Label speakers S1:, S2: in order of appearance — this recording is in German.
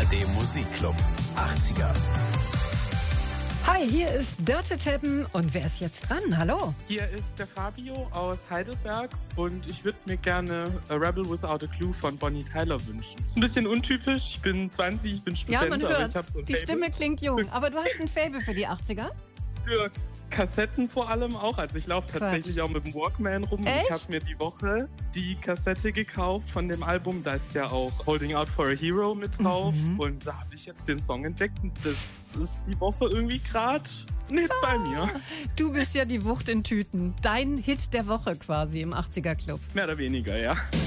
S1: ARD Musikclub 80er.
S2: Hi, hier ist Dörte Teppen und wer ist jetzt dran? Hallo.
S3: Hier ist der Fabio aus Heidelberg und ich würde mir gerne A Rebel Without a Clue von Bonnie Tyler wünschen. Ist ein bisschen untypisch, ich bin 20, ich bin Student.
S2: Ja, man hört,
S3: aber ich so ein
S2: die
S3: Faible.
S2: Stimme klingt jung, aber du hast ein Faible für die 80er?
S3: Für Kassetten vor allem auch, also ich laufe tatsächlich auch mit dem Walkman rum.
S2: Echt?
S3: Ich habe mir die Woche die Kassette gekauft von dem Album, da ist ja auch Holding Out for a Hero mit drauf und da habe ich jetzt den Song entdeckt und das ist die Woche irgendwie gerade nicht bei mir.
S2: Du bist ja die Wucht in Tüten. Dein Hit der Woche quasi im 80er Club.
S3: Mehr oder weniger, ja.